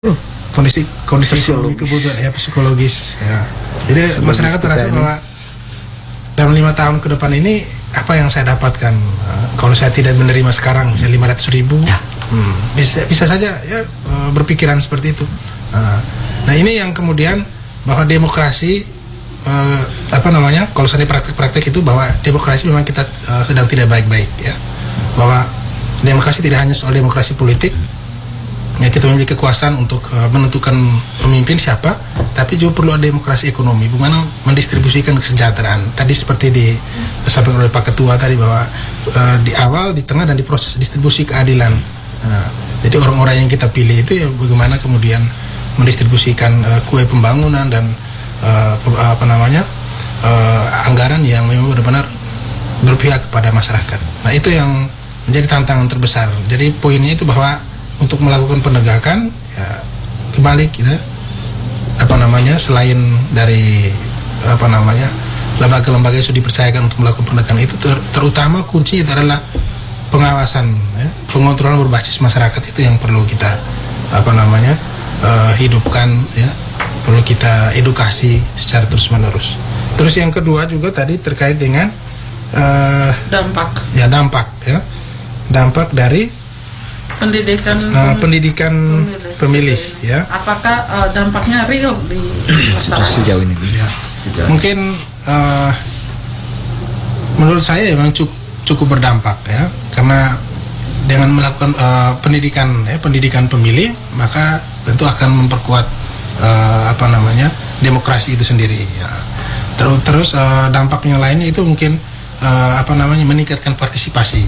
kondisi ekonomi kebutuhan ya psikologis ya. Jadi masyarakat merasa bahwa dalam 5 tahun ke depan ini apa yang saya dapatkan kalau saya tidak menerima sekarang misalnya 500.000 bisa saja ya berpikiran seperti itu. Nah ini yang kemudian bahwa demokrasi kalau saya praktek-praktek itu bahwa demokrasi memang kita sedang tidak baik-baik ya, bahwa demokrasi tidak hanya soal demokrasi politik ya, kita memiliki kekuasaan untuk menentukan pemimpin siapa, tapi juga perlu ada demokrasi ekonomi, bagaimana mendistribusikan kesejahteraan. Tadi seperti disampaikan oleh Pak Ketua tadi bahwa di awal, di tengah, dan di proses distribusi keadilan. Jadi orang-orang yang kita pilih itu ya bagaimana kemudian mendistribusikan kue pembangunan dan anggaran yang memang benar-benar berpihak kepada masyarakat. Nah itu yang menjadi tantangan terbesar. Jadi poinnya itu bahwa untuk melakukan penegakan ya, kembali kita selain dari lembaga-lembaga yang sudah dipercayakan untuk melakukan penegakan itu terutama kunci itu adalah pengawasan ya, pengontrolan berbasis masyarakat itu yang perlu kita hidupkan ya, perlu kita edukasi secara terus-menerus. Terus yang kedua juga tadi terkait dengan dampak dari pendidikan pemilih ya. Apakah dampaknya real di sejauh ini? Ya. Mungkin menurut saya memang cukup berdampak ya, karena dengan melakukan pendidikan pemilih maka tentu akan memperkuat demokrasi itu sendiri ya. Terus dampak yang lainnya itu mungkin meningkatkan partisipasi.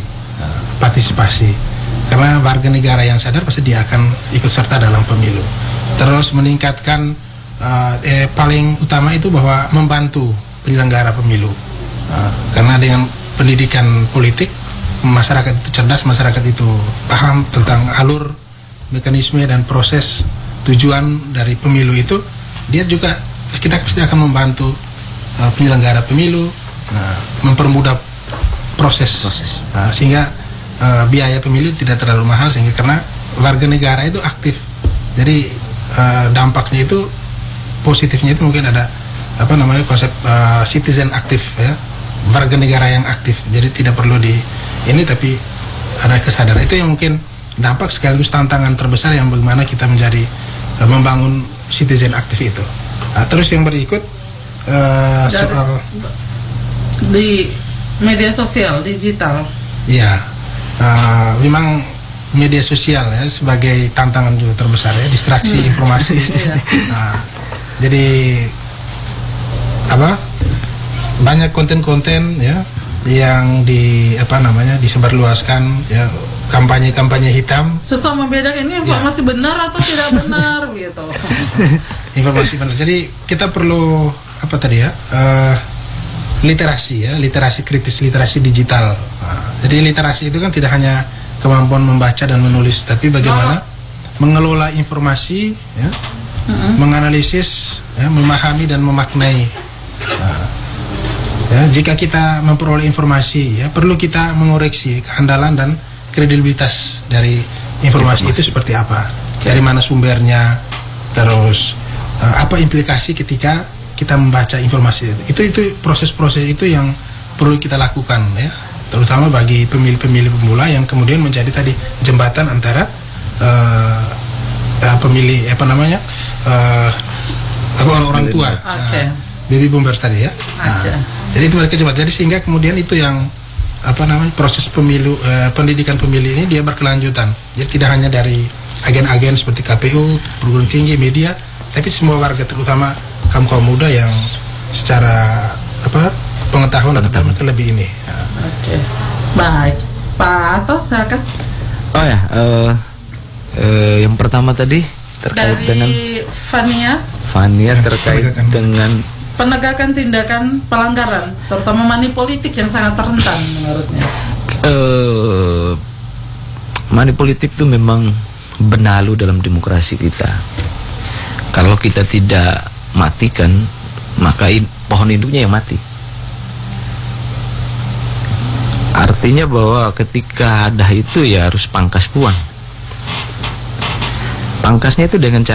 Karena warga negara yang sadar pasti dia akan ikut serta dalam pemilu. Terus meningkatkan paling utama itu bahwa membantu penyelenggara pemilu. Karena dengan pendidikan politik masyarakat itu cerdas, masyarakat itu paham tentang alur, mekanisme dan proses tujuan dari pemilu itu, kita pasti akan membantu penyelenggara pemilu, mempermudah proses. Sehingga biaya pemilu tidak terlalu mahal, sehingga karena warga negara itu aktif. Jadi dampaknya itu positifnya itu mungkin ada konsep citizen aktif ya, warga negara yang aktif. Jadi tidak perlu tapi ada kesadaran. Itu yang mungkin dampak sekaligus tantangan terbesar yang bagaimana kita membangun citizen aktif itu. Terus yang berikut soal di media sosial digital. Ya. Memang media sosial ya sebagai tantangan juga terbesar ya, distraksi informasi. Jadi banyak konten-konten ya yang disebarluaskan ya, kampanye hitam. Susah membedakan ini informasi benar atau tidak benar gitu. Informasi benar. Jadi kita perlu literasi kritis, literasi digital. Jadi literasi itu kan tidak hanya kemampuan membaca dan menulis, tapi bagaimana mengelola informasi, ya, menganalisis, ya, memahami dan memaknai. Ya, jika kita memperoleh informasi, ya, perlu kita mengoreksi kehandalan dan kredibilitas dari informasi itu seperti apa, dari mana sumbernya, terus apa implikasi ketika kita membaca informasi itu proses-proses itu yang perlu kita lakukan ya, terutama bagi pemilih-pemilih pemula yang kemudian menjadi tadi jembatan antara pemilih orang tua, baby boomers tadi ya. Jadi itu mereka cepat. Jadi sehingga kemudian itu yang proses pemilu, pendidikan pemilih ini dia berkelanjutan. Jadi tidak hanya dari agen-agen seperti KPU, perguruan tinggi, media, tapi semua warga, terutama kaum muda yang secara pengetahuan atau mereka lebih ini. Baik, Pak Ato silakan. Oh ya, yang pertama tadi terkait dari dengan Fania terkait dengan penegakan tindakan pelanggaran, terutama money politik yang sangat rentan menurutnya. Money politik itu memang benalu dalam demokrasi kita. Kalau kita tidak matikan, maka pohon induknya yang mati. Artinya bahwa ketika ada itu ya harus pangkas puan. Pangkasnya itu dengan cara